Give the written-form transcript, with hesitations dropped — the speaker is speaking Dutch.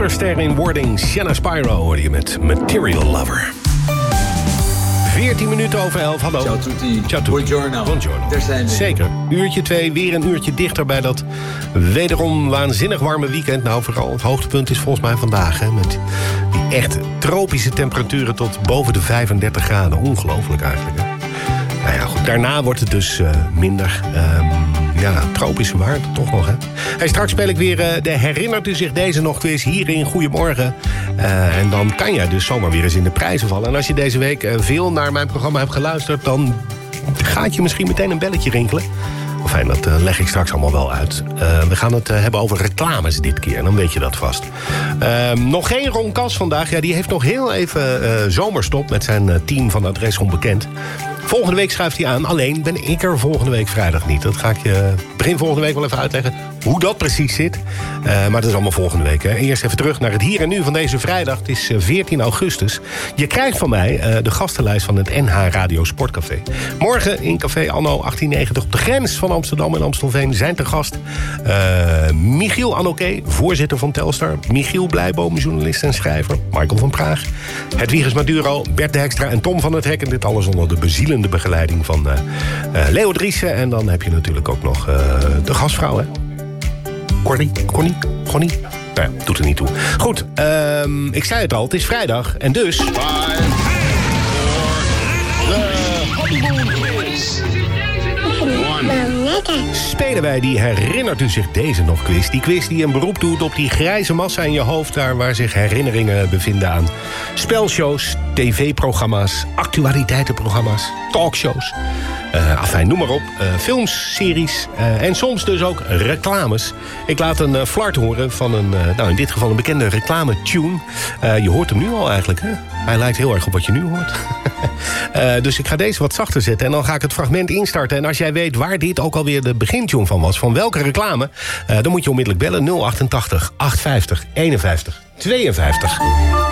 Achterster in wording, Shanna Spyro hoorde je met Material Lover. 14 minuten over 11, hallo. Ciao tutti. Ciao tutti. Buongiorno. Buongiorno. Daar zijn we. Zeker. Uurtje 2, weer een uurtje dichter bij dat wederom waanzinnig warme weekend. Nou, vooral het hoogtepunt is volgens mij vandaag, hè, met die echt tropische temperaturen tot boven de 35 graden. Ongelooflijk eigenlijk, hè. Nou ja, goed. Daarna wordt het dus minder. Tropische waarde toch nog, hè. Hey, straks speel ik weer de Herinnert u zich deze nog quiz hier in Goedemorgen. En dan kan jij dus zomaar weer eens in de prijzen vallen. En als je deze week veel naar mijn programma hebt geluisterd, dan gaat je misschien meteen een belletje rinkelen. Fijn, dat leg ik straks allemaal wel uit. We gaan het hebben over reclames dit keer. En dan weet je dat vast. Nog geen Ron Kas vandaag. Ja, die heeft nog heel even zomerstop met zijn team van Adres Onbekend. Volgende week schuift hij aan. Alleen ben ik er volgende week vrijdag niet. Dat ga ik je begin volgende week wel even uitleggen hoe dat precies zit. Maar dat is allemaal volgende week. Hè. Eerst even terug naar het hier en nu van deze vrijdag. Het is 14 augustus. Je krijgt van mij de gastenlijst van het NH Radio Sportcafé. Morgen in Café Anno 1890 op de grens van Amsterdam en Amstelveen zijn te gast Michiel Anoké, voorzitter van Telstar. Michiel Blijboom, journalist en schrijver. Michael van Praag. Hedwiges Maduro, Bert Dijkstra en Tom van het Hek. En dit alles onder de bezielende begeleiding van Leo Driessen. En dan heb je natuurlijk ook nog de gastvrouw, hè? Connie? Nou ja, doet er niet toe. Goed, ik zei het al, het is vrijdag. En dus... spelen wij die Herinnert u zich deze nog quiz. Die quiz die een beroep doet op die grijze massa in je hoofd, daar waar zich herinneringen bevinden aan spelshows, tv-programma's, actualiteitenprogramma's, talkshows. Afijn, noem maar op. Films, series en soms dus ook reclames. Ik laat een flart horen van een, in dit geval een bekende reclame-tune. Je hoort hem nu al eigenlijk, hè? Hij lijkt heel erg op wat je nu hoort. Dus ik ga deze wat zachter zetten en dan ga ik het fragment instarten. En als jij weet waar dit ook alweer de begintune van was, van welke reclame, dan moet je onmiddellijk bellen 088 850 51 52.